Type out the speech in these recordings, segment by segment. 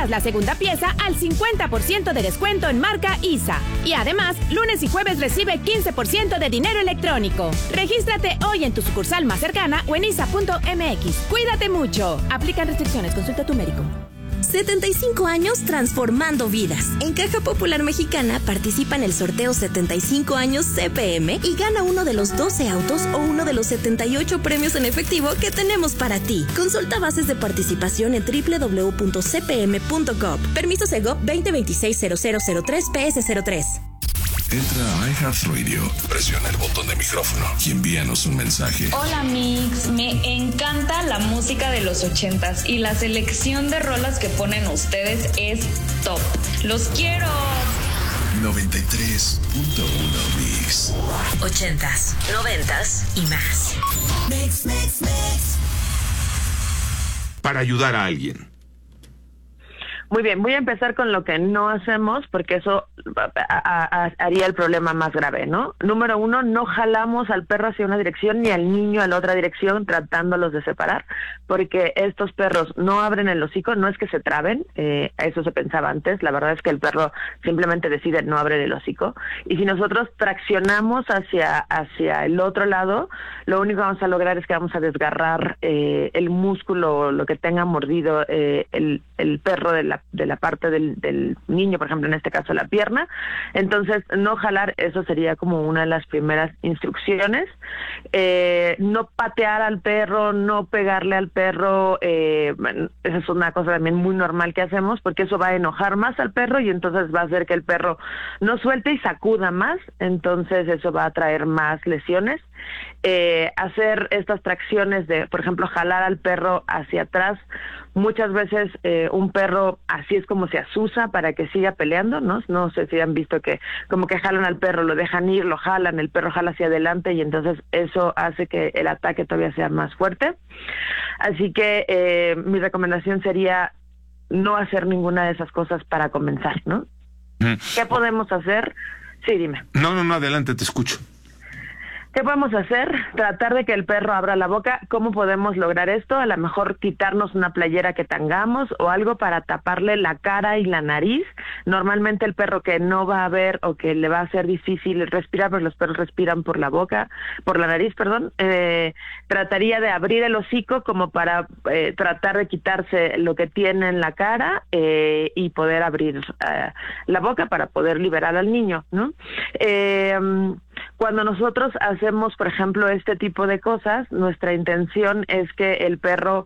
llevas la segunda pieza al 50% de descuento en marca ISA. Y además, lunes y jueves recibe 15% de dinero electrónico. Regístrate hoy en tu sucursal más cercana o en isa.mx. Cuídate mucho. Aplican restricciones. Consulta a tu médico. 75 años transformando vidas. En Caja Popular Mexicana participa en el sorteo 75 años CPM y gana uno de los 12 autos o uno de los 78 premios en efectivo que tenemos para ti. Consulta bases de participación en www.cpm.gov. Permiso Segov 2026-0003-PS03. Entra a iHeartRadio, presiona el botón de micrófono y envíanos un mensaje. Hola Mix, me encanta la música de los 80s y la selección de rolas que ponen ustedes es top. ¡Los quiero! 93.1 Mix. 80s, 90s y más. Mix. Para ayudar a alguien. Muy bien, voy a empezar con lo que no hacemos porque eso haría el problema más grave, ¿no? Número 1, no jalamos al perro hacia una dirección ni al niño a la otra dirección tratándolos de separar, porque estos perros no abren el hocico, no es que se traben, eso se pensaba antes, la verdad es que el perro simplemente decide no abrir el hocico, y si nosotros traccionamos hacia el otro lado, lo único que vamos a lograr es que vamos a desgarrar el músculo, lo que tenga mordido el perro de la parte del niño, por ejemplo, en este caso la pierna. Entonces, no jalar, eso sería como una de las primeras instrucciones. No patear al perro, no pegarle al perro, esa es una cosa también muy normal que hacemos, porque eso va a enojar más al perro y entonces va a hacer que el perro no suelte y sacuda más, entonces eso va a traer más lesiones. Hacer estas tracciones de, por ejemplo, jalar al perro hacia atrás, muchas veces un perro así es como se asusa para que siga peleando, ¿no? No sé si han visto que como que jalan al perro, lo dejan ir, lo jalan, el perro jala hacia adelante y entonces eso hace que el ataque todavía sea más fuerte. Así que mi recomendación sería no hacer ninguna de esas cosas para comenzar, ¿no? ¿Qué podemos hacer? Sí, dime. No, adelante, te escucho. ¿Qué podemos hacer? Tratar de que el perro abra la boca. ¿Cómo podemos lograr esto? A lo mejor quitarnos una playera que tengamos o algo para taparle la cara y la nariz. Normalmente el perro que no va a ver o que le va a ser difícil respirar, porque los perros respiran por la boca, por la nariz, perdón, trataría de abrir el hocico como para tratar de quitarse lo que tiene en la cara y poder abrir la boca para poder liberar al niño, ¿no? Cuando nosotros hacemos, por ejemplo, este tipo de cosas, nuestra intención es que el perro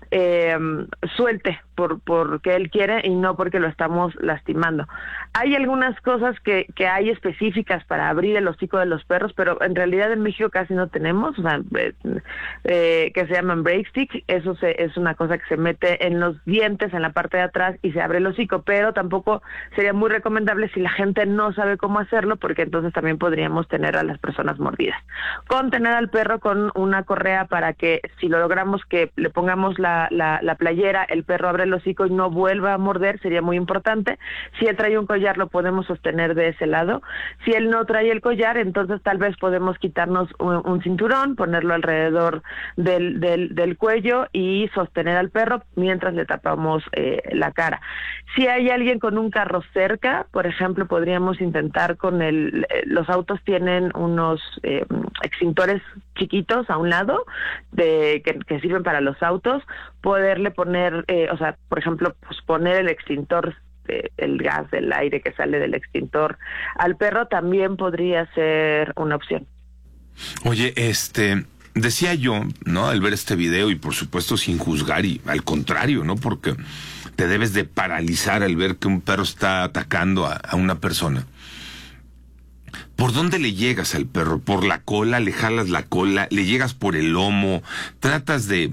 suelte porque él quiere y no porque lo estamos lastimando. Hay algunas cosas que hay específicas para abrir el hocico de los perros, pero en realidad en México casi no tenemos, o sea, que se llaman break stick. Eso es una cosa que se mete en los dientes, en la parte de atrás, y se abre el hocico, pero tampoco sería muy recomendable si la gente no sabe cómo hacerlo, porque entonces también podríamos tener a las personas mordidas. Contener al perro con una correa para que si lo logramos que le pongamos la playera, el perro abre el hocico y no vuelva a morder, sería muy importante. Si él trae un collar, lo podemos sostener de ese lado. Si él no trae el collar, entonces tal vez podemos quitarnos un cinturón, ponerlo alrededor del cuello y sostener al perro mientras le tapamos la cara. Si hay alguien con un carro cerca, por ejemplo, podríamos intentar con los autos tienen unos extintores chiquitos a un lado que sirven para los autos, poderle poner, por ejemplo, pues poner el extintor, el gas del aire que sale del extintor al perro también podría ser una opción. Oye, decía yo, ¿no? Al ver este video, y por supuesto sin juzgar, y al contrario, ¿no? Porque te debes de paralizar al ver que un perro está atacando a una persona. ¿Por dónde le llegas al perro? ¿Por la cola? ¿Le jalas la cola? ¿Le llegas por el lomo? Tratas de,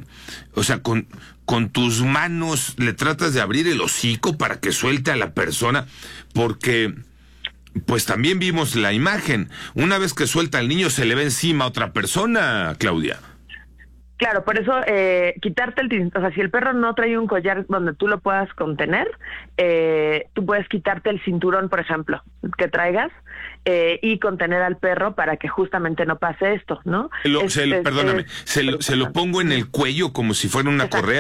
con tus manos le tratas de abrir el hocico para que suelte a la persona, porque pues también vimos la imagen. Una vez que suelta al niño se le ve encima a otra persona, Claudia. Claro, por eso quitarte si el perro no trae un collar donde tú lo puedas contener, tú puedes quitarte el cinturón, por ejemplo, que traigas y contener al perro para que justamente no pase esto, ¿no? Perdóname, ¿se lo pongo en el cuello como si fuera una correa?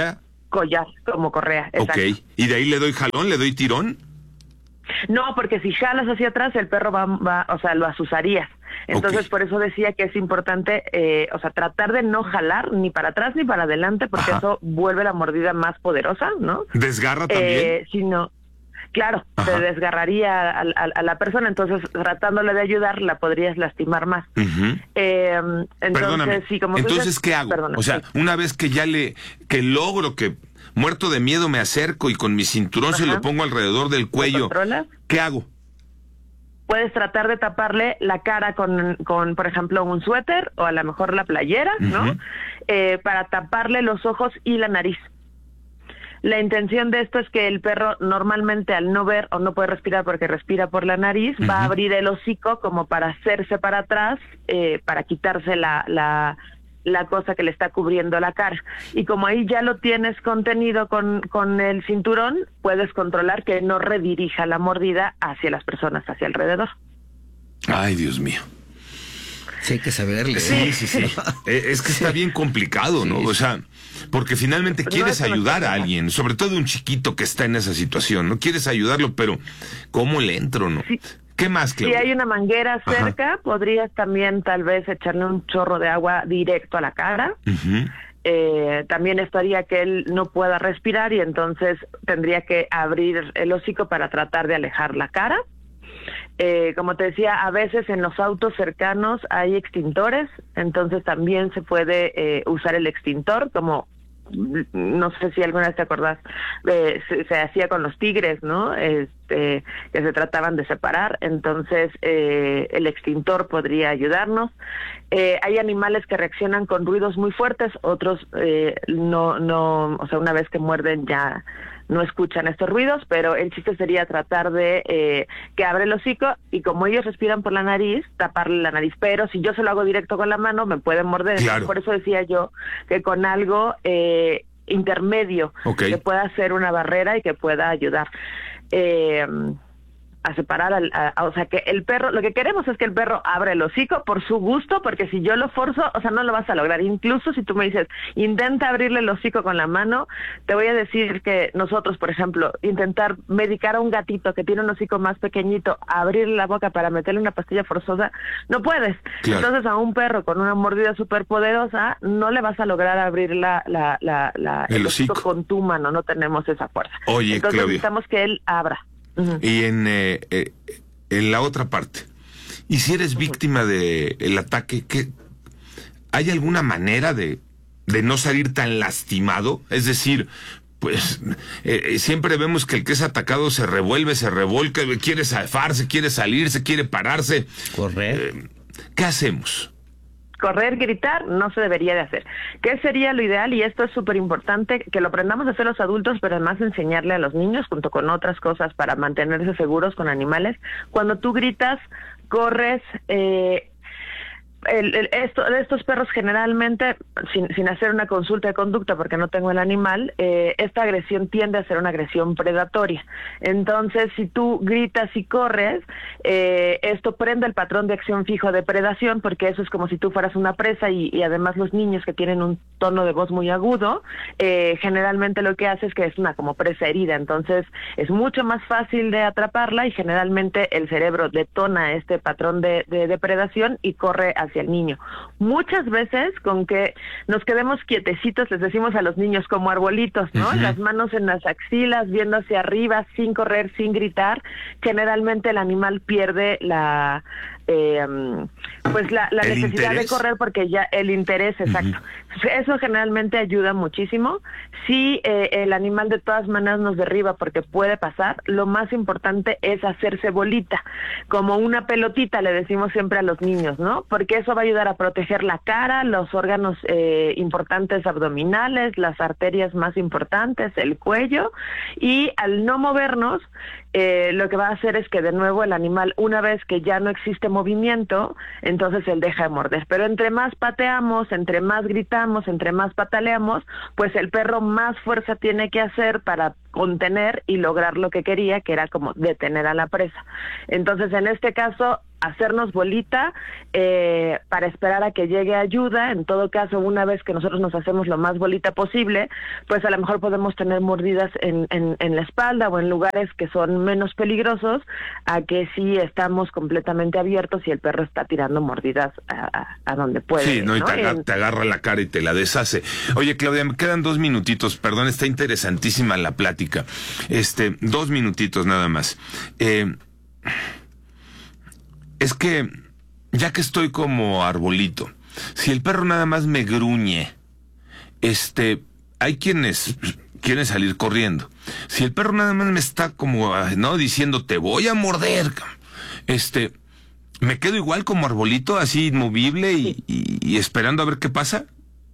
collar, como correa. Exacto. Ok, ¿y de ahí le doy jalón, le doy tirón? No, porque si jalas hacia atrás, el perro va, o sea, lo asusarías. Entonces, por eso decía que es importante, o sea, tratar de no jalar ni para atrás ni para adelante, porque eso vuelve la mordida más poderosa, ¿no? ¿Desgarra también? Sino, claro, te desgarraría a la persona, entonces tratándole de ayudar la podrías lastimar más. Entonces, Perdóname, sí, como entonces, dices, ¿qué hago? Perdona, o sea, una vez que que logro que muerto de miedo me acerco y con mi cinturón se lo pongo alrededor del cuello, ¿qué hago? Puedes tratar de taparle la cara con, por ejemplo, un suéter o a lo mejor la playera, ¿no? Para taparle los ojos y la nariz. La intención de esto es que el perro normalmente al no ver o no puede respirar porque respira por la nariz, va a abrir el hocico como para hacerse para atrás, para quitarse la cosa que le está cubriendo la cara. Y como ahí ya lo tienes contenido con el cinturón, puedes controlar que no redirija la mordida hacia las personas, hacia alrededor. Ay, Dios mío. Sí, hay que saberle. Sí. Es que está bien complicado, ¿no? O sea, porque finalmente quieres ayudar a alguien, sobre todo un chiquito que está en esa situación, ¿no? Quieres ayudarlo, pero ¿cómo le entro, no? Sí. ¿Qué más, Claudia? Si hay una manguera cerca, podrías también tal vez echarle un chorro de agua directo a la cara. También estaría que él no pueda respirar y entonces tendría que abrir el hocico para tratar de alejar la cara. Como te decía, a veces en los autos cercanos hay extintores, entonces también se puede usar el extintor, como no sé si alguna vez te acordás, se hacía con los tigres, ¿no? Que se trataban de separar, entonces el extintor podría ayudarnos. Hay animales que reaccionan con ruidos muy fuertes, otros no, o sea, una vez que muerden ya no escuchan estos ruidos, pero el chiste sería tratar de que abre el hocico y como ellos respiran por la nariz, taparle la nariz. Pero si yo se lo hago directo con la mano, me pueden morder. Claro. Por eso decía yo que con algo intermedio que pueda hacer una barrera y que pueda ayudar a separar o sea, que el perro, lo que queremos es que el perro abra el hocico por su gusto, porque si yo lo forzo, o sea, no lo vas a lograr. Incluso si tú me dices, intenta abrirle el hocico con la mano, te voy a decir que nosotros, por ejemplo, intentar medicar a un gatito que tiene un hocico más pequeñito, abrirle la boca para meterle una pastilla forzosa, no puedes. Claro. Entonces a un perro con una mordida súper poderosa, no le vas a lograr abrir el hocico con tu mano, no tenemos esa fuerza. Oye, entonces Claudia, necesitamos que él abra. Y en la otra parte, ¿y si eres víctima de el ataque, hay alguna manera de no salir tan lastimado? Es decir, pues siempre vemos que el que es atacado se revuelve, se revolca, quiere zafarse, quiere salirse, quiere pararse. Correr. ¿Qué hacemos? Correr, gritar, no se debería de hacer. ¿Qué sería lo ideal? Y esto es súper importante, que lo aprendamos a hacer los adultos, pero además enseñarle a los niños, junto con otras cosas, para mantenerse seguros con animales. Cuando tú gritas, corres, estos perros generalmente, sin hacer una consulta de conducta porque no tengo el animal, esta agresión tiende a ser una agresión predatoria. Entonces, si tú gritas y corres, esto prende el patrón de acción fijo de predación, porque eso es como si tú fueras una presa y además los niños que tienen un tono de voz muy agudo, generalmente lo que hace es que es una como presa herida, entonces es mucho más fácil de atraparla y generalmente el cerebro detona este patrón de depredación y corre hacia el niño. Muchas veces con que nos quedemos quietecitos, les decimos a los niños como arbolitos, ¿no? Las manos en las axilas, viendo hacia arriba, sin correr, sin gritar, generalmente el animal pierde la necesidad interés de correr porque ya el interés, exacto. Eso generalmente ayuda muchísimo. Si el animal de todas maneras nos derriba, porque puede pasar, lo más importante es hacerse bolita, como una pelotita, le decimos siempre a los niños, ¿no? Porque eso va a ayudar a proteger la cara, los órganos importantes abdominales, las arterias más importantes, el cuello, y al no movernos, lo que va a hacer es que de nuevo el animal, una vez que ya no existe movimiento, entonces él deja de morder. Pero entre más pateamos, entre más gritamos, entre más pataleamos, pues el perro más fuerza tiene que hacer para contener y lograr lo que quería, que era como detener a la presa. Entonces, en este caso, hacernos bolita para esperar a que llegue ayuda. En todo caso, una vez que nosotros nos hacemos lo más bolita posible, pues a lo mejor podemos tener mordidas en la espalda o en lugares que son menos peligrosos, a que sí estamos completamente abiertos y el perro está tirando mordidas a donde puede. Sí, ¿no? Y te agarra la cara y te la deshace. Oye, Claudia, me quedan 2 minutitos, perdón, está interesantísima la plática. 2 minutitos nada más. Es que, ya que estoy como arbolito, si el perro nada más me gruñe, hay quienes quieren salir corriendo. Si el perro nada más me está como, ¿no?, diciendo, te voy a morder, ¿me quedo igual como arbolito, así inmovible y esperando a ver qué pasa?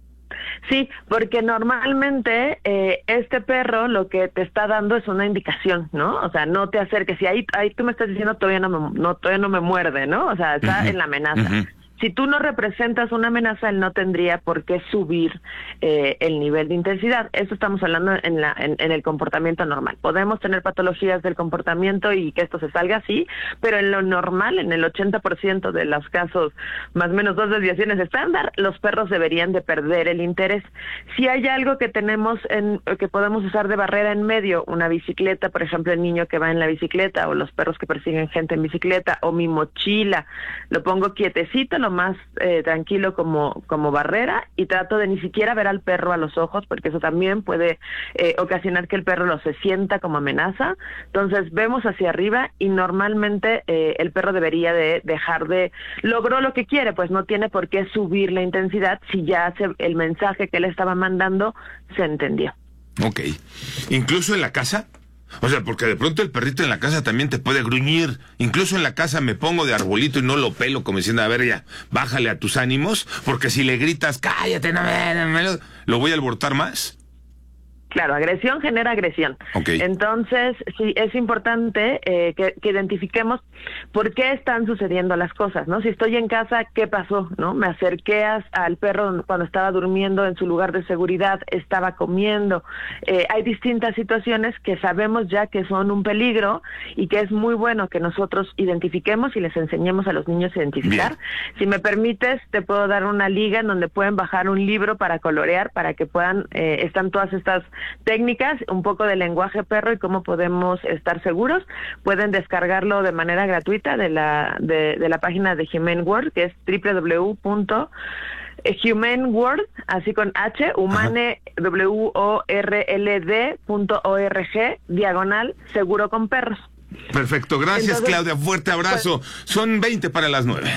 Sí, porque normalmente este perro lo que te está dando es una indicación, ¿no? O sea, no te acerques. Si ahí tú me estás diciendo todavía no me muerde, ¿no? O sea, está en la amenaza. Si tú no representas una amenaza, él no tendría por qué subir el nivel de intensidad. Eso estamos hablando en el comportamiento normal. Podemos tener patologías del comportamiento y que esto se salga así, pero en lo normal, en el 80% de los casos, más o menos 2 desviaciones estándar, los perros deberían de perder el interés. Si hay algo que tenemos que podemos usar de barrera en medio, una bicicleta, por ejemplo, el niño que va en la bicicleta, o los perros que persiguen gente en bicicleta, o mi mochila, lo pongo quietecito, lo más tranquilo como barrera, y trato de ni siquiera ver al perro a los ojos, porque eso también puede ocasionar que el perro se sienta como amenaza. Entonces vemos hacia arriba y normalmente el perro debería de dejar logró lo que quiere, pues no tiene por qué subir la intensidad si ya el mensaje que le estaba mandando se entendió. Ok. ¿Incluso en la casa? O sea, porque de pronto el perrito en la casa también te puede gruñir. Incluso en la casa me pongo de arbolito y no lo pelo, como diciendo, a ver, ya, bájale a tus ánimos, porque si le gritas, cállate, no lo voy a alborotar más. Claro, agresión genera agresión. Okay. Entonces, sí, es importante que identifiquemos por qué están sucediendo las cosas, ¿no? Si estoy en casa, ¿qué pasó? ¿No? Me acerqué al perro cuando estaba durmiendo en su lugar de seguridad, estaba comiendo. Hay distintas situaciones que sabemos ya que son un peligro y que es muy bueno que nosotros identifiquemos y les enseñemos a los niños a identificar. Bien. Si me permites, te puedo dar una liga en donde pueden bajar un libro para colorear, para que puedan, están todas estas técnicas, un poco de lenguaje perro y cómo podemos estar seguros. Pueden descargarlo de manera gratuita de la página de Humane World, que es www.humaneworld, así con H, WORLD.org, / seguro con perros. Perfecto, gracias. Entonces, Claudia, fuerte abrazo. Son 20 para las 9.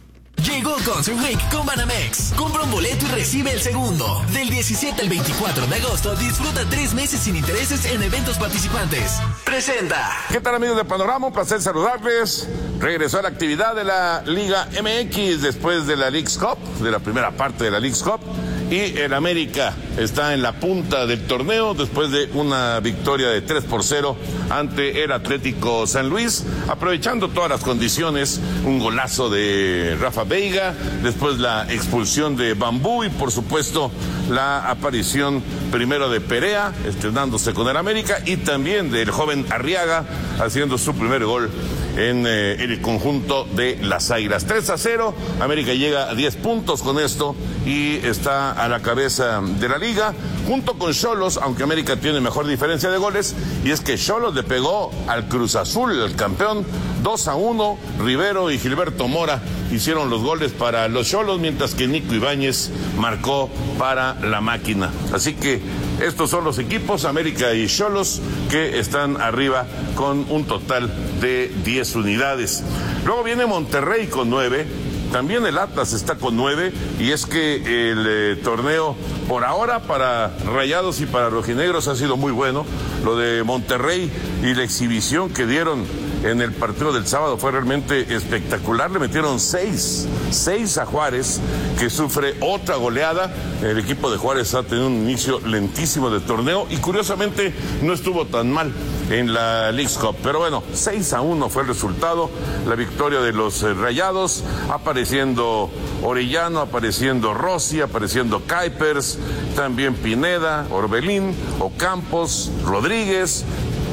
Llegó Concert Week con Banamex. Compra un boleto y recibe el segundo. Del 17 al 24 de agosto, disfruta 3 meses sin intereses en eventos participantes. Presenta. ¿Qué tal, amigos de Panorama? Un placer saludarles. Regresó a la actividad de la Liga MX después de la Leagues Cup, de la primera parte de la Leagues Cup. Y el América está en la punta del torneo después de una victoria de 3-0 ante el Atlético San Luis, aprovechando todas las condiciones, un golazo de Rafa Veiga, después la expulsión de Bambú y por supuesto la aparición primero de Perea, estrenándose con el América, y también del joven Arriaga haciendo su primer gol en el conjunto de las Águilas. 3-0, América llega a 10 puntos con esto y está a la cabeza de la liga, junto con Xolos, aunque América tiene mejor diferencia de goles, y es que Xolos le pegó al Cruz Azul, el campeón, 2-1, Rivero y Gilberto Mora hicieron los goles para los Xolos, mientras que Nico Ibáñez marcó para la Máquina. Así que estos son los equipos, América y Xolos, que están arriba con un total de 10 unidades. Luego viene Monterrey con 9, también el Atlas está con 9, y es que el torneo por ahora para Rayados y para Rojinegros ha sido muy bueno. Lo de Monterrey y la exhibición que dieron en el partido del sábado fue realmente espectacular. Le metieron 6 a Juárez, que sufre otra goleada. El equipo de Juárez ha tenido un inicio lentísimo de torneo y curiosamente no estuvo tan mal en la Leagues Cup. Pero bueno, 6-1 fue el resultado, la victoria de los Rayados, apareciendo Orellano, apareciendo Rossi, apareciendo Kuipers, también Pineda, Orbelín, Ocampos, Rodríguez,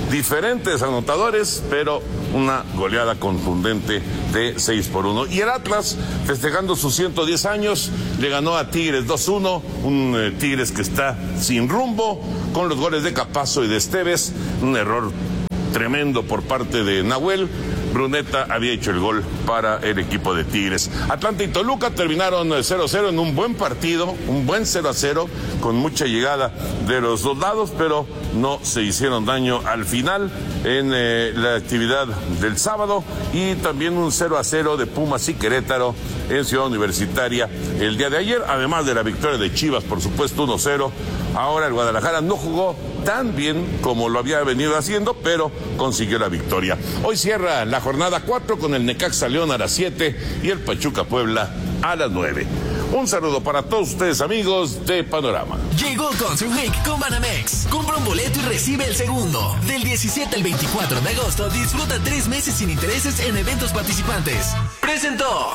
diferentes anotadores, pero una goleada contundente de 6-1. Y el Atlas, festejando sus 110 años, le ganó a Tigres 2-1, un Tigres que está sin rumbo, con los goles de Capazo y de Esteves, un error tremendo por parte de Nahuel. Bruneta había hecho el gol para el equipo de Tigres. Atlanta y Toluca terminaron 0-0 en un buen partido, un buen 0-0, con mucha llegada de los dos lados, pero no se hicieron daño al final en la actividad del sábado, y también un 0-0 de Pumas y Querétaro en Ciudad Universitaria el día de ayer, además de la victoria de Chivas, por supuesto, 1-0. Ahora el Guadalajara no jugó tan bien como lo había venido haciendo, pero consiguió la victoria. Hoy cierra la jornada 4 con el Necaxa León a las 7 y el Pachuca Puebla a las 9. Un saludo para todos ustedes, amigos de Panorama. Llegó Concert Week con Banamex. Compra un boleto y recibe el segundo. Del 17 al 24 de agosto, disfruta 3 meses sin intereses en eventos participantes. Presentó.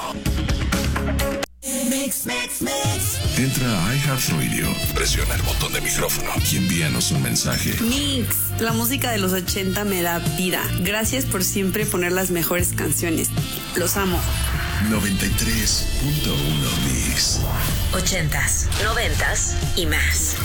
Entra a iHeartRadio, presiona el botón de micrófono y envíanos un mensaje. Mix, la música de los 80 me da vida. Gracias por siempre poner las mejores canciones. Los amo. 93.1 Mix. 80s, 90s y más.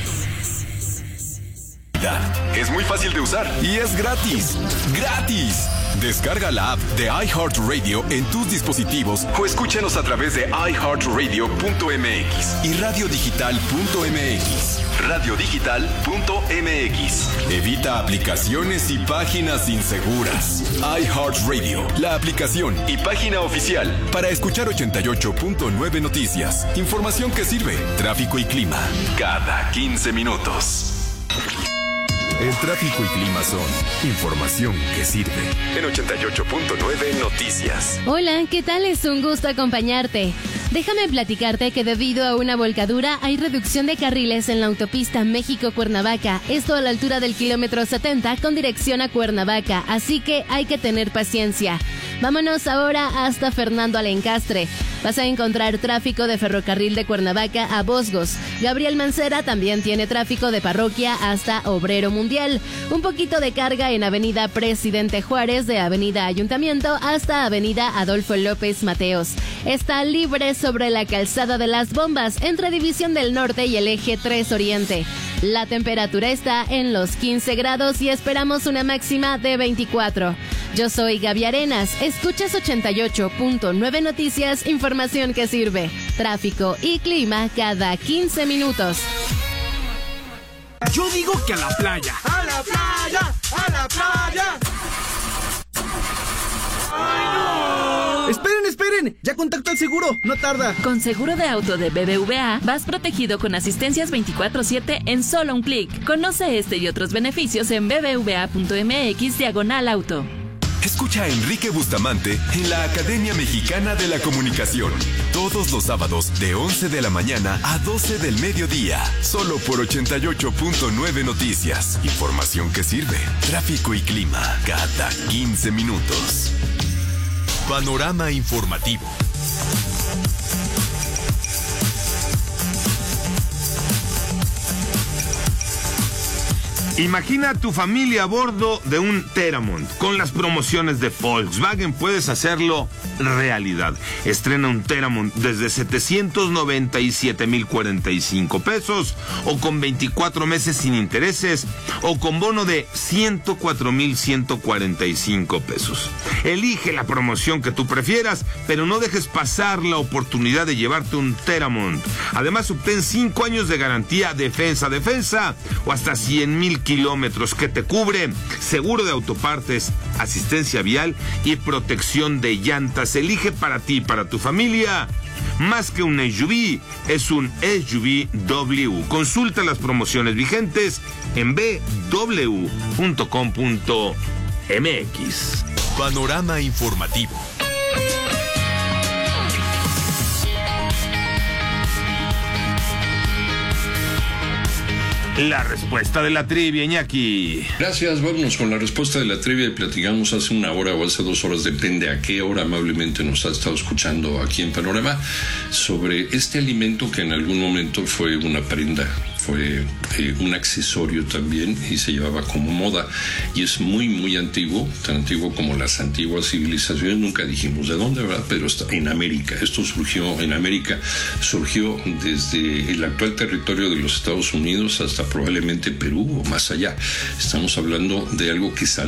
Es muy fácil de usar y es gratis. ¡Gratis! Descarga la app de iHeartRadio en tus dispositivos o escúchanos a través de iHeartRadio.mx y radiodigital.mx. Radiodigital.mx. Evita aplicaciones y páginas inseguras. iHeartRadio, la aplicación y página oficial para escuchar 88.9 noticias, información que sirve, tráfico y clima cada 15 minutos. El tráfico y clima son información que sirve. En 88.9 Noticias. Hola, ¿qué tal? Es un gusto acompañarte. Déjame platicarte que debido a una volcadura hay reducción de carriles en la autopista México-Cuernavaca. Esto a la altura del kilómetro 70 con dirección a Cuernavaca, así que hay que tener paciencia. Vámonos ahora hasta Fernando Alencastre. Vas a encontrar tráfico de ferrocarril de Cuernavaca a Bosgos. Gabriel Mancera también tiene tráfico de Parroquia hasta Obrero Mundial. Un poquito de carga en Avenida Presidente Juárez, de Avenida Ayuntamiento hasta Avenida Adolfo López Mateos. Está libre sobre la Calzada de las Bombas, entre División del Norte y el Eje 3 Oriente. La temperatura está en los 15 grados y esperamos una máxima de 24. Yo soy Gaby Arenas, escuchas 88.9 Noticias, información que sirve. Tráfico y clima cada 15 minutos. Yo digo que a la playa. ¡A la playa! ¡A la playa! ¡Ay, no! ¡Esperen! ¡Ya contacto al seguro! ¡No tarda! Con seguro de auto de BBVA, vas protegido con asistencias 24/7 en solo un clic. Conoce este y otros beneficios en bbva.mx/auto. Escucha a Enrique Bustamante en la Academia Mexicana de la Comunicación. Todos los sábados de 11 de la mañana a 12 del mediodía. Solo por 88.9 Noticias. Información que sirve. Tráfico y clima cada 15 minutos. Panorama informativo. Imagina a tu familia a bordo de un Teramont. Con las promociones de Volkswagen puedes hacerlo realidad. Estrena un Teramont desde 797,045 pesos, o con 24 meses sin intereses, o con bono de 104,145 pesos. Elige la promoción que tú prefieras, pero no dejes pasar la oportunidad de llevarte un Teramont. Además, obtén 5 años de garantía defensa o hasta 100,000 kilómetros que te cubre seguro de autopartes, asistencia vial y protección de llantas. Elige para ti y para tu familia. Más que un SUV, es un SUV-W. Consulta las promociones vigentes en bw.com.mx. Panorama informativo. La respuesta de la trivia, Iñaki. Gracias, vámonos con la respuesta de la trivia. Platicamos hace una hora o hace 2 horas, depende a qué hora amablemente nos ha estado escuchando aquí en Panorama, sobre este alimento que en algún momento fue una prenda, fue un accesorio también y se llevaba como moda. Y es muy, muy antiguo, tan antiguo como las antiguas civilizaciones. Nunca dijimos de dónde, ¿verdad? Pero está en América. Esto surgió en América, surgió desde el actual territorio de los Estados Unidos hasta probablemente Perú o más allá. Estamos hablando de algo que salió